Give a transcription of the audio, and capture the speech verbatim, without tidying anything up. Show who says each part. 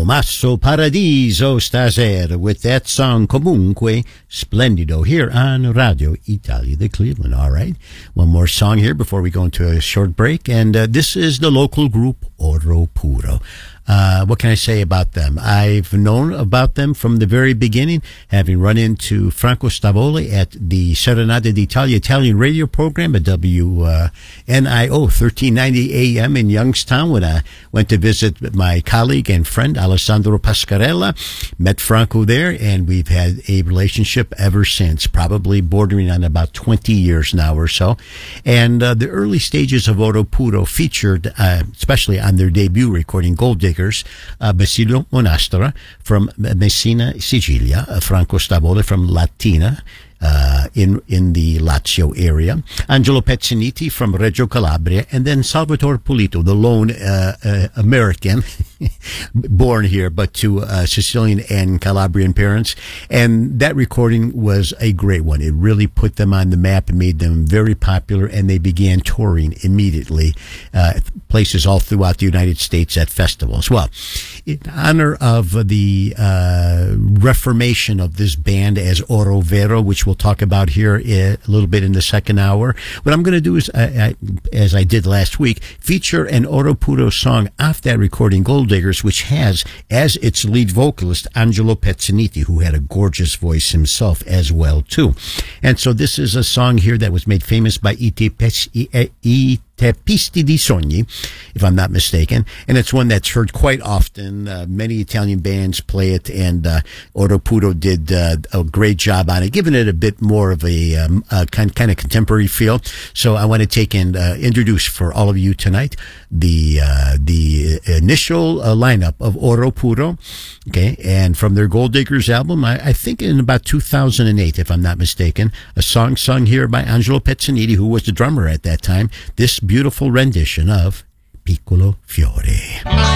Speaker 1: Tommaso Paradiso stasera with that song Comunque Splendido here on Radio Italia de Cleveland. All right, one more song here before we go into a short break, and uh, this is the local group Oro Puro. Uh, what can I say about them? I've known about them from the very beginning, having run into Franco Stavoli at the Serenata d'Italia Italian radio program at W N I O thirteen ninety A M in Youngstown when I went to visit my colleague and friend Alessandro Pascarella. Met Franco there, and we've had a relationship ever since, probably bordering on about twenty years now or so. And uh, the early stages of Oro Puro featured, uh, especially on their debut recording, Gold Digger, Uh, Basilio Monastera from Messina, Sicilia, uh, Franco Stavoli from Latina, uh, in in the Lazio area, Angelo Pezziniti from Reggio Calabria, and then Salvatore Pulito, the lone uh, uh, American, born here, but to uh, Sicilian and Calabrian parents. And that recording was a great one. It really put them on the map and made them very popular, and they began touring immediately, uh, places all throughout the United States at festivals. Well, in honor of the uh, reformation of this band as Oro Vero, which we'll talk about here a little bit in the second hour, what I'm going to do is, I, I, as I did last week, feature an Oro Puro song off that recording, Gold Diggers, which has as its lead vocalist Angelo Pezziniti, who had a gorgeous voice himself as well, too. And so this is a song here that was made famous by I Teppisti di Sogni, if I'm not mistaken, and it's one that's heard quite often. Uh, many Italian bands play it, and uh, Oro Puro did uh, a great job on it, giving it a bit more of a, um, a kind, kind of contemporary feel. So I want to take and uh, introduce for all of you tonight the uh, the initial uh, lineup of Oro Puro, okay, and from their Gold Diggers album, I, I think in about two thousand eight, if I'm not mistaken, a song sung here by Angelo Pezziniti, who was the drummer at that time, this beautiful rendition of Piccolo Fiore.